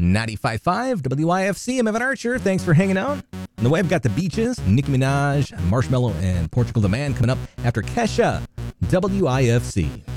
95.5 WIFC. I'm Evan Archer. Thanks for hanging out. On the way, I've got the Beaches, Nicki Minaj, Marshmello, and Portugal the Man coming up after Kesha, WIFC.